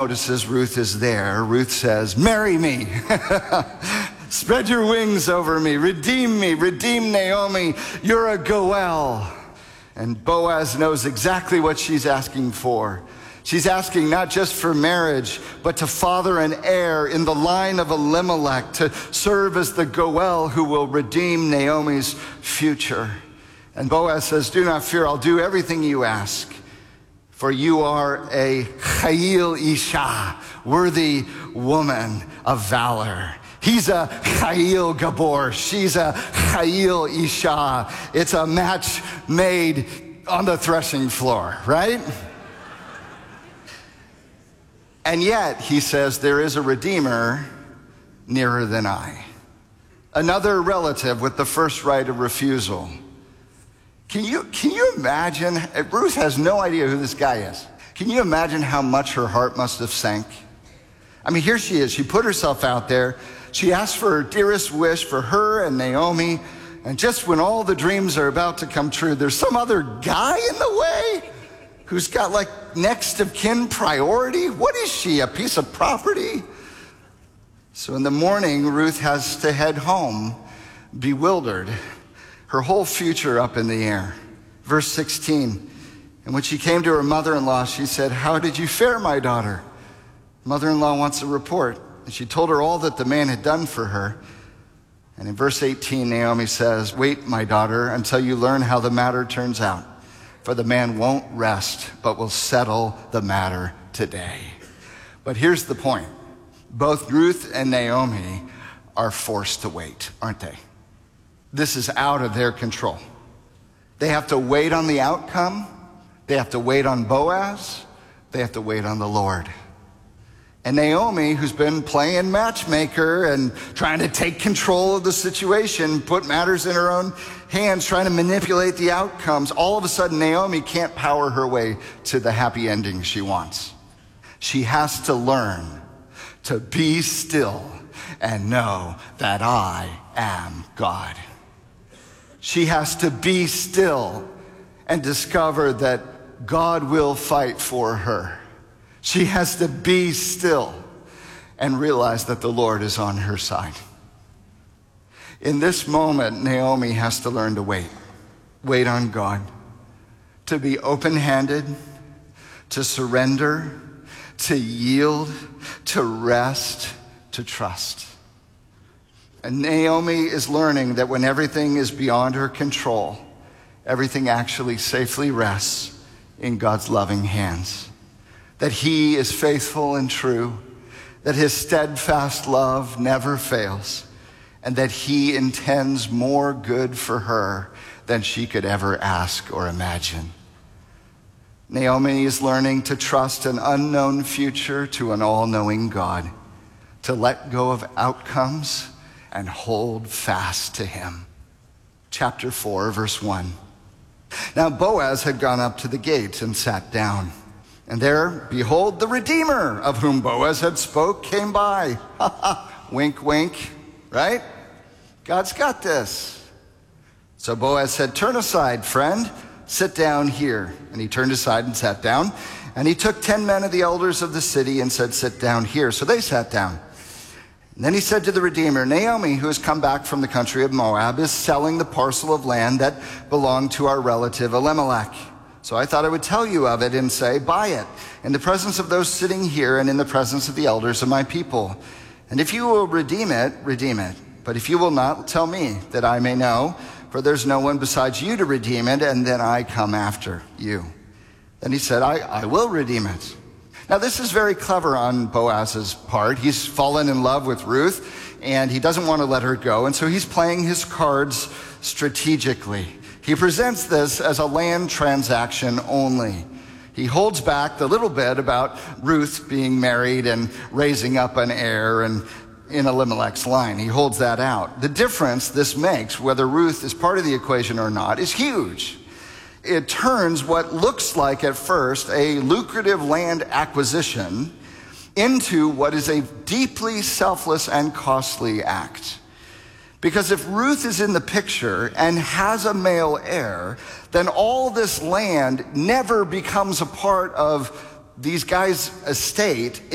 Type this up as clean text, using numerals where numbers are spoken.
notices Ruth is there, Ruth says, "Marry me." "Spread your wings over me, redeem Naomi, you're a Goel." And Boaz knows exactly what she's asking for. She's asking not just for marriage, but to father an heir in the line of Elimelech, to serve as the Goel who will redeem Naomi's future. And Boaz says, "Do not fear, I'll do everything you ask. For you are a Chayil Isha, worthy woman of valor." He's a Chayil Gabor. She's a Chayil Isha. It's a match made on the threshing floor, right? And yet, he says, there is a redeemer nearer than I. Another relative with the first right of refusal. Can you imagine? Ruth has no idea who this guy is. Can you imagine how much her heart must have sank? I mean, here she is. She put herself out there. She asked for her dearest wish for her and Naomi. And just when all the dreams are about to come true, there's some other guy in the way who's got like next of kin priority. What is she, a piece of property? So in the morning, Ruth has to head home, bewildered, her whole future up in the air. Verse 16, and when she came to her mother-in-law, she said, "How did you fare, my daughter?" Mother-in-law wants a report. And she told her all that the man had done for her. And in verse 18, Naomi says, "Wait, my daughter, until you learn how the matter turns out. For the man won't rest, but will settle the matter today." But here's the point. Both Ruth and Naomi are forced to wait, aren't they? This is out of their control. They have to wait on the outcome. They have to wait on Boaz. They have to wait on the Lord. And Naomi, who's been playing matchmaker and trying to take control of the situation, put matters in her own hands, trying to manipulate the outcomes, all of a sudden Naomi can't power her way to the happy ending she wants. She has to learn to be still and know that I am God. She has to be still and discover that God will fight for her. She has to be still and realize that the Lord is on her side. In this moment, Naomi has to learn to wait. Wait on God. To be open-handed, to surrender, to yield, to rest, to trust. And Naomi is learning that when everything is beyond her control, everything actually safely rests in God's loving hands. That he is faithful and true, that his steadfast love never fails, and that he intends more good for her than she could ever ask or imagine. Naomi is learning to trust an unknown future to an all-knowing God, to let go of outcomes and hold fast to him. Chapter 4, verse 1. Now Boaz had gone up to the gate and sat down. And there, behold, the Redeemer of whom Boaz had spoke came by. Wink, wink, right? God's got this. So Boaz said, "Turn aside, friend, sit down here." And he turned aside and sat down. And he took 10 men of the elders of the city and said, "Sit down here." So they sat down. And then he said to the Redeemer, "Naomi, who has come back from the country of Moab, is selling the parcel of land that belonged to our relative Elimelech. So I thought I would tell you of it and say, buy it, in the presence of those sitting here and in the presence of the elders of my people. And if you will redeem it, redeem it. But if you will not, tell me, that I may know, for there's no one besides you to redeem it, and then I come after you." Then he said, I will redeem it. Now this is very clever on Boaz's part. He's fallen in love with Ruth, and he doesn't want to let her go, and so he's playing his cards strategically. He presents this as a land transaction only. He holds back the little bit about Ruth being married and raising up an heir and in Elimelech's line. He holds that out. The difference this makes, whether Ruth is part of the equation or not, is huge. It turns what looks like at first a lucrative land acquisition into what is a deeply selfless and costly act. Because if Ruth is in the picture and has a male heir, then all this land never becomes a part of these guys' estate.